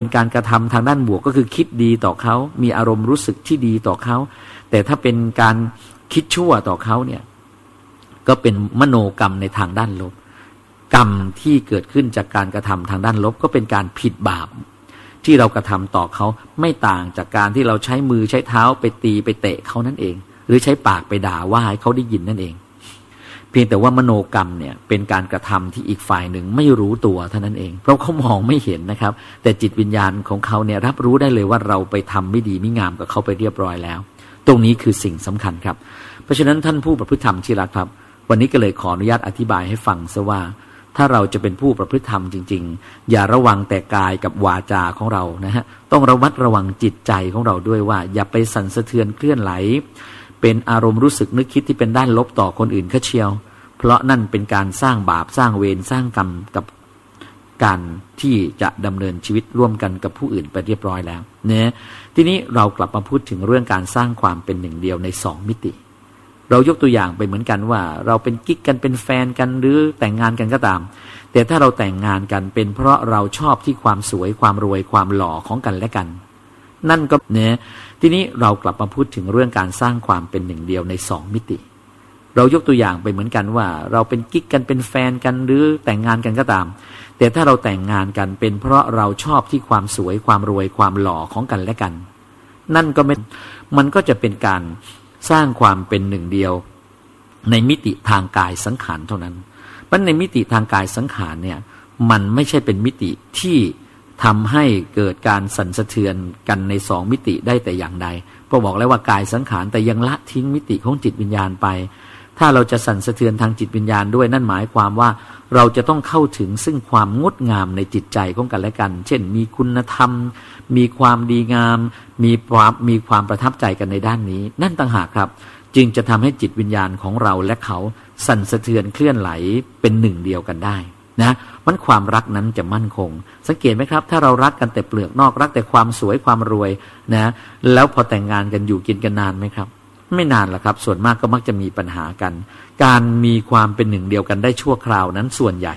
การกระทำทางด้านบวกก็คือคิดดีต่อเขามีอารมณ์รู้สึกที่ดีต่อเขาแต่ถ้าเป็นการคิดชั่วต่อเขาเนี่ยก็เป็นมโนกรรมในทางด้านลบกรรมที่เกิดขึ้นจากการกระทำทางด้านลบก็เป็นการผิดบาปที่เรากระทำต่อเขาไม่ต่างจากการที่เราใช้มือใช้เท้าไปตีไปเตะเขานั่นเองหรือใช้ปากไปด่าว่าให้เขาได้ยินนั่นเองเพียงแต่ว่ามโนกรรมเนี่ยเป็นการกระทำที่อีกฝ่ายหนึ่งไม่รู้ตัวเท่านั้นเองเพราะเขามองไม่เห็นนะครับแต่จิตวิญญาณของเขาเนี่ยรับรู้ได้เลยว่าเราไปทำไม่ดีไม่งามกับเขาไปเรียบร้อยแล้วตรงนี้คือสิ่งสำคัญครับเพราะฉะนั้นท่านผู้ประพฤติธรรมที่รักครับวันนี้ก็เลยขออนุญาตอธิบายให้ฟังซะว่าถ้าเราจะเป็นผู้ประพฤติธรรมจริงๆอย่าระวังแต่กายกับวาจาของเรานะฮะต้องระมัดระวังจิตใจของเราด้วยว่าอย่าไปสั่นสะเทือนเคลื่อนไหลเป็นอารมณ์รู้สึกนึกคิดที่เป็นด้านลบต่อคนอื่นเขาเชียวเพราะนั่นเป็นการสร้างบาปสร้างเวรสร้างกรรมกับการที่จะดำเนินชีวิตร่วมกันกับผู้อื่นไปเรียบร้อยแล้วเนี่ยทีนี้เรากลับมาพูดถึงเรื่องการสร้างความเป็นหนึ่งเดียวใน2 มิติเรายกตัวอย่างไปเหมือนกันว่าเราเป็นกิ๊กกันเป็นแฟนกันหรือแต่งงานกันก็ตามแต่ถ้าเราแต่งงานกันเป็นเพราะเราชอบที่ความสวยความรวยความหล่อของกันและกันนั่นก็เนี่ยทีนี้เรากลับมาพูดถึงเรื่องการสร้างความเป็นหนึ่งเดียวใน2 มิติเรายกตัวอย่างไปเหมือนกันว่าเราเป็นกิ๊กกันเป็นแฟนกันหรือแต่งงานกันก็ตามแต่ถ้าเราแต่งงานกันเป็นเพราะเราชอบที่ความสวยความรวยความหล่อของกันและกันนั่นก็ไม่มันก็จะเป็นการสร้างความเป็นหนึ่งเดียวในมิติทางกายสังขารเท่านั้นเพราะในมิติทางกายสังขารเนี่ยมันไม่ใช่เป็นมิติที่ทำให้เกิดการสั่นสะเทือนกันใน2 มิติได้แต่อย่างใดเพราะบอกแล้วว่ากายสังขารแต่ยังละทิ้งมิติของจิตวิญญาณไปถ้าเราจะสั่นสะเทือนทางจิตวิญญาณด้วยนั่นหมายความว่าเราจะต้องเข้าถึงซึ่งความงดงามในจิตใจของกันและกันเช่นมีคุณธรรมมีความดีงามมีความประทับใจกันในด้านนี้นั่นต่างหากครับจึงจะทำให้จิตวิญญาณของเราและเขาสั่นสะเทือนเคลื่อนไหลเป็นหนึ่งเดียวกันได้นะมันความรักนั้นจะมั่นคงสังเกตไหมครับถ้าเรารักกันแต่เปลือกนอกรักแต่ความสวยความรวยนะแล้วพอแต่งงานกันอยู่กินกันนานไหมครับไม่นานหรอกครับส่วนมากก็มักจะมีปัญหากันการมีความเป็นหนึ่งเดียวกันได้ชั่วคราวนั้นส่วนใหญ่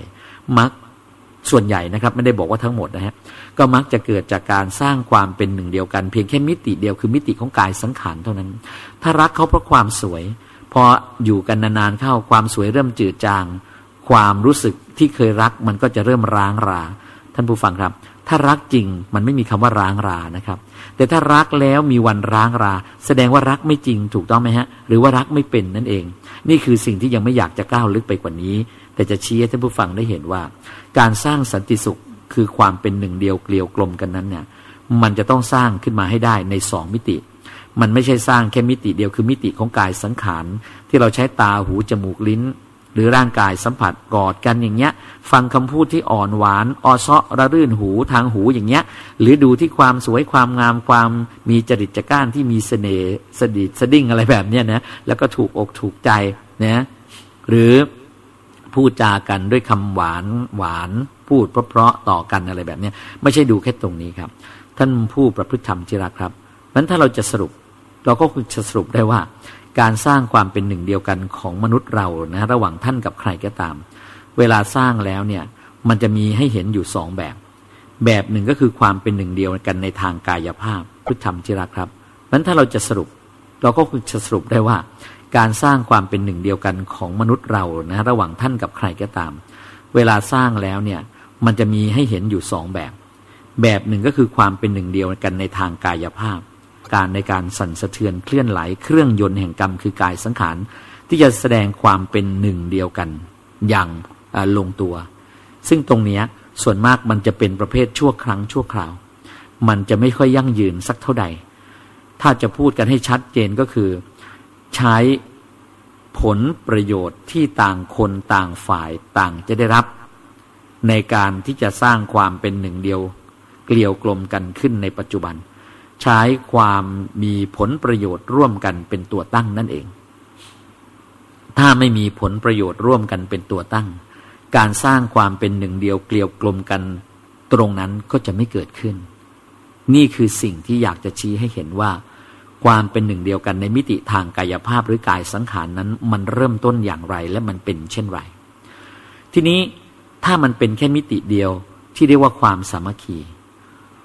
นะครับไม่ได้บอกว่าทั้งหมดนะฮะก็มักจะเกิดจากการสร้างความเป็นหนึ่งเดียวกันเพียงแค่มิติเดียวคือมิติของกายสังขารเท่านั้นถ้ารักเขาเพราะความสวยพออยู่กันนานๆเข้าความสวยเริ่มจืดจางความรู้สึกที่เคยรักมันก็จะเริ่มร้างราท่านผู้ฟังครับถ้ารักจริงมันไม่มีคำว่าร้างรานะครับแต่ถ้ารักแล้วมีวันร้างราแสดงว่ารักไม่จริงถูกต้องไหมฮะหรือว่ารักไม่เป็นนั่นเองนี่คือสิ่งที่ยังไม่อยากจะก้าวลึกไปกว่านี้แต่จะชี้ให้ท่านผู้ฟังได้เห็นว่าการสร้างสันติสุขคือความเป็นหนึ่งเดียวเกลียวกลมกันนั้นเนี่ยมันจะต้องสร้างขึ้นมาให้ได้ใน2 มิติมันไม่ใช่สร้างแค่มิติเดียวคือมิติของกายสังขารที่เราใช้ตาหูจมูกลิ้นหรือร่างกายสัมผัสกอดกันอย่างเงี้ยฟังคำพูดที่อ่อนหวานอ้อเซาะระรื่นหูทางหูอย่างเงี้ยหรือดูที่ความสวยความงามความมีจริตจักร้านที่มีเสน่ห์สดิดสดิ้งอะไรแบบเนี้ยนะแล้วก็ถูกอกถูกใจนะหรือพูดจากันด้วยคำหวานพูดเพราะๆต่อกันอะไรแบบนี้ไม่ใช่ดูแค่ตรงนี้ครับท่านผู้ประพฤติธรรมที่รักครับนั้นถ้าเราจะสรุปเราก็จะสรุปได้ว่าการสร้างความเป็นหนึ่งเดียวกันของมนุษย์เรานะระหว่างท่านกับใครก็ตามเวลาสร้างแล้วเนี่ยมันจะมีให้เห็นอยู่2 แบบหนึ่งก็คือความเป็นหนึ่งเดียวกันในทางกายภาพพุทธธรรมที่รักครับนั้นถ้าเราจะสรุปเราก็จะสรุปได้ว่าการสร้างความเป็นหนึ่งเดียวกันของมนุษย์เรานะระหว่างท่านกับใครก็ตามเวลาสร้างแล้วเนี่ยมันจะมีให้เห็นอยู่2 แบบหนึ่งก็คือความเป็นหนึ่งเดียวกันในทางกายภาพการในการสั่นสะเทือนเคลื่อนไหลเครื่องยนต์แห่งกรรมคือกายสังขารที่จะแสดงความเป็นหนึ่งเดียวกันอย่างลงตัวซึ่งตรงนี้ส่วนมากมันจะเป็นประเภทชั่วครั้งชั่วคราวมันจะไม่ค่อยยั่งยืนสักเท่าใดถ้าจะพูดกันให้ชัดเจนก็คือใช้ผลประโยชน์ที่ต่างคนต่างฝ่ายต่างจะได้รับในการที่จะสร้างความเป็นหนึ่งเดียวเกลียวกลมกันขึ้นในปัจจุบันใช้ความมีผลประโยชน์ร่วมกันเป็นตัวตั้งนั่นเองถ้าไม่มีผลประโยชน์ร่วมกันเป็นตัวตั้งการสร้างความเป็นหนึ่งเดียวเกลียวกลมกันตรงนั้นก็จะไม่เกิดขึ้นนี่คือสิ่งที่อยากจะชี้ให้เห็นว่าความเป็นหนึ่งเดียวกันในมิติทางกายภาพหรือกายสังขารนั้นมันเริ่มต้นอย่างไรและมันเป็นเช่นไรทีนี้ถ้ามันเป็นแค่มิติเดียวที่เรียกว่าความสามัคคี